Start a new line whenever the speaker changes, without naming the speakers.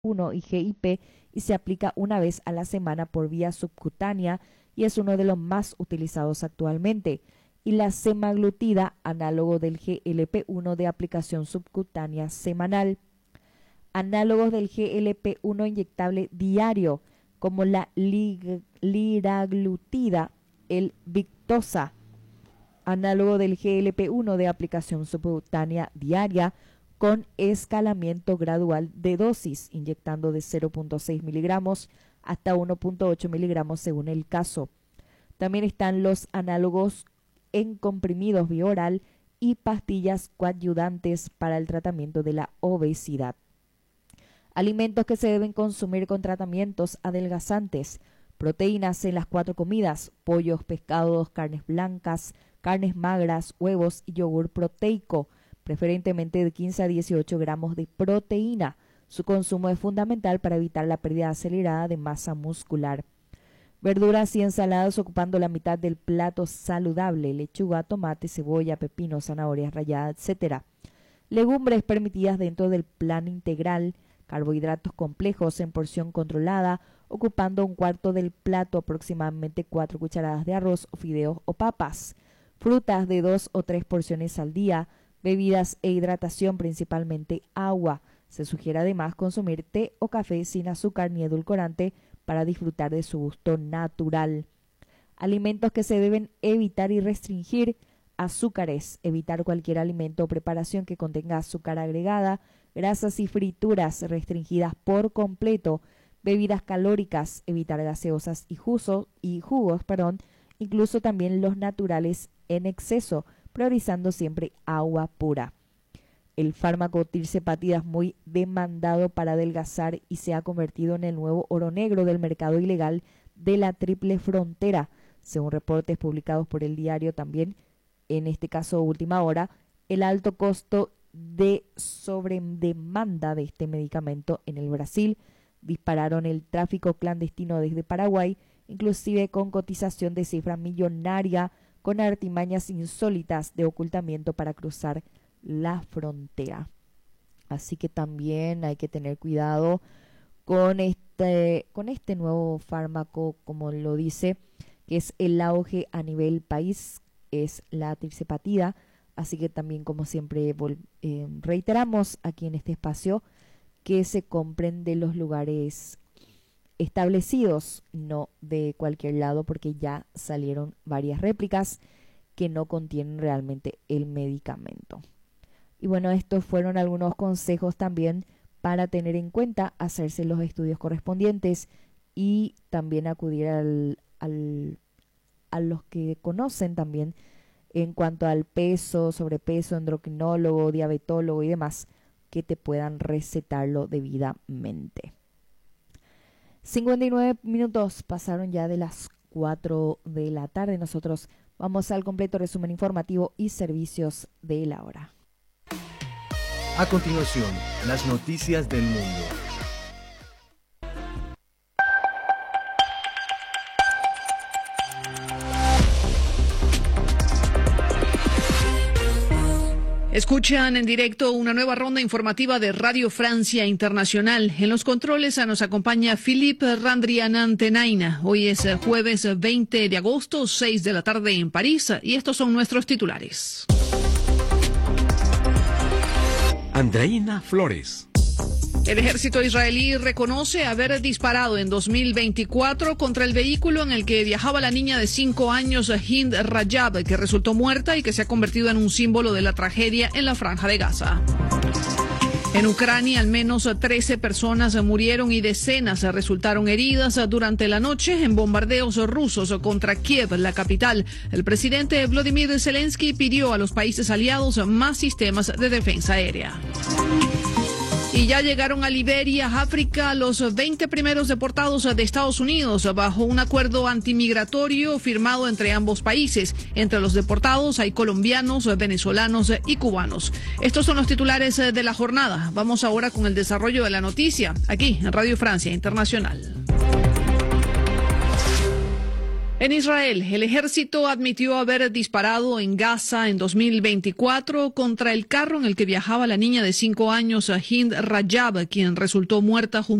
1 y GIP y se aplica una vez a la semana por vía subcutánea y es uno de los más utilizados actualmente. Y la semaglutida, análogo del GLP-1 de aplicación subcutánea semanal. Análogos del GLP-1 inyectable diario, como la liraglutida, el Victoza, análogo del GLP-1 de aplicación subcutánea diaria con escalamiento gradual de dosis, inyectando de 0.6 miligramos hasta 1.8 miligramos según el caso. También están los análogos en comprimidos vía oral y pastillas coadyuvantes para el tratamiento de la obesidad. Alimentos que se deben consumir con tratamientos adelgazantes: proteínas en las 4 comidas, pollos, pescados, carnes blancas, carnes magras, huevos y yogur proteico, preferentemente de 15 a 18 gramos de proteína. Su consumo es fundamental para evitar la pérdida acelerada de masa muscular. Verduras y ensaladas ocupando la mitad del plato saludable: lechuga, tomate, cebolla, pepino, zanahorias ralladas, etc. Legumbres permitidas dentro del plan integral. Carbohidratos complejos en porción controlada, ocupando un cuarto del plato, aproximadamente 4 cucharadas de arroz o fideos o papas. Frutas de 2 o 3 porciones al día. Bebidas e hidratación, principalmente agua. Se sugiere además consumir té o café sin azúcar ni edulcorante para disfrutar de su gusto natural. Alimentos que se deben evitar y restringir: azúcares, evitar cualquier alimento o preparación que contenga azúcar agregada, grasas y frituras restringidas por completo, bebidas calóricas, evitar gaseosas y jugos, incluso también los naturales en exceso, priorizando siempre agua pura. El fármaco tirzepatida es muy demandado para adelgazar y se ha convertido en el nuevo oro negro del mercado ilegal de la triple frontera, según reportes publicados por el diario también, en este caso Última Hora. El alto costo de sobredemanda de este medicamento en el Brasil dispararon el tráfico clandestino desde Paraguay, inclusive con cotización de cifra millonaria, con artimañas insólitas de ocultamiento para cruzar la frontera. Así que también hay que tener cuidado con este nuevo fármaco, como lo dice, que es el auge a nivel país, es la tirzepatida. Así que también, como siempre, reiteramos aquí en este espacio que se compren de los lugares establecidos, no de cualquier lado, porque ya salieron varias réplicas que no contienen realmente el medicamento. Y bueno, estos fueron algunos consejos también para tener en cuenta, hacerse los estudios correspondientes y también acudir a los que conocen también en cuanto al peso, sobrepeso, endocrinólogo, diabetólogo y demás, que te puedan recetarlo debidamente. 59 minutos pasaron ya de las 4 de la tarde. Nosotros vamos al completo resumen informativo y servicios de la hora.
A continuación, las noticias del mundo.
Escuchan en directo una nueva ronda informativa de Radio Francia Internacional. En los controles nos acompaña Philippe Randrianantenaina. Hoy es jueves 20 de agosto, 6 de la tarde en París, y estos son nuestros titulares.
Andreina Flores.
El ejército israelí reconoce haber disparado en 2024 contra el vehículo en el que viajaba la niña de 5 años Hind Rajab, que resultó muerta y que se ha convertido en un símbolo de la tragedia en la Franja de Gaza. En Ucrania, al menos 13 personas murieron y decenas resultaron heridas durante la noche en bombardeos rusos contra Kiev, la capital. El presidente Volodymyr Zelensky pidió a los países aliados más sistemas de defensa aérea. Y ya llegaron a Liberia, África, los 20 primeros deportados de Estados Unidos bajo un acuerdo antimigratorio firmado entre ambos países. Entre los deportados hay colombianos, venezolanos y cubanos. Estos son los titulares de la jornada. Vamos ahora con el desarrollo de la noticia, aquí en Radio Francia Internacional. En Israel, el ejército admitió haber disparado en Gaza en 2024 contra el carro en el que viajaba la niña de 5 años, Hind Rajab, quien resultó muerta junto